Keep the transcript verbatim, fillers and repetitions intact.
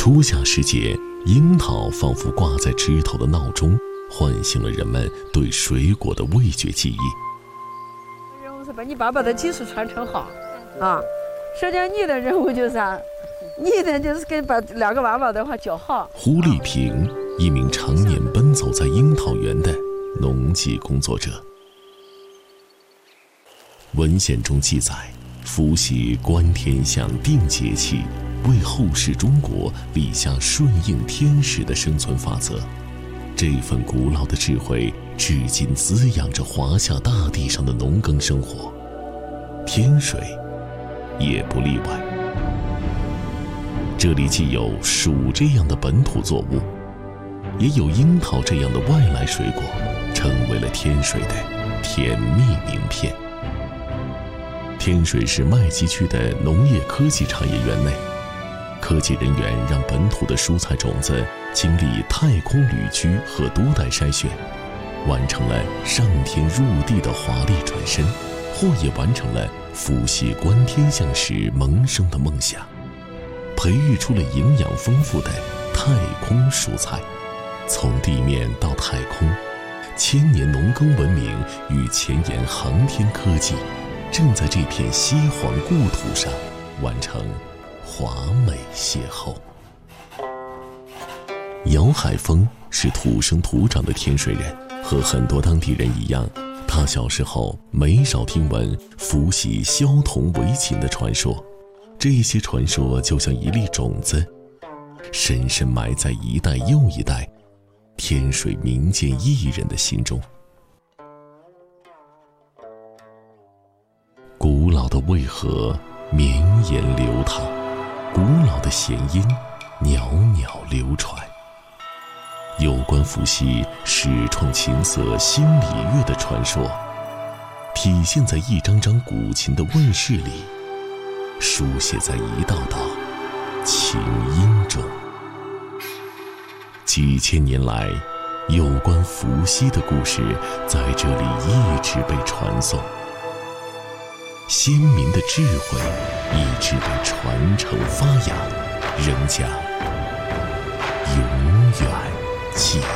初夏时节，樱桃仿佛挂在枝头的闹钟，唤醒了人们对水果的味觉记忆。 任务是把你爸爸的技术传承好啊，实际上你的任务就是啊，你的就是给把两个娃娃的话教好。 胡丽萍，一名常年奔走在樱桃园的农技工作者。文献中记载，伏羲观天象定节气，为后世中国立下顺应天时的生存法则。这份古老的智慧至今滋养着华夏大地上的农耕生活，天水也不例外。这里既有薯这样的本土作物，也有樱桃这样的外来水果，成为了天水的甜蜜名片。天水市麦积区的农业科技产业园内，科技人员让本土的蔬菜种子经历太空旅居和多代筛选，完成了上天入地的华丽转身，或也完成了伏羲观天象时萌生的梦想，培育出了营养丰富的太空蔬菜。从地面到太空，千年农耕文明与前沿航天科技正在这片西黄故土上完成华美邂逅。姚海峰是土生土长的天水人，和很多当地人一样，他小时候没少听闻伏羲消铜为秦的传说。这些传说就像一粒种子，深深埋在一代又一代天水民间艺人的心中。古老的渭河绵延流淌，古老的弦音袅袅流传。有关伏羲始创琴瑟新礼乐的传说，体现在一张张古琴的问世里，书写在一道道琴音中。几千年来，有关伏羲的故事在这里一直被传颂，先民的智慧一直被传承发扬，人家永远记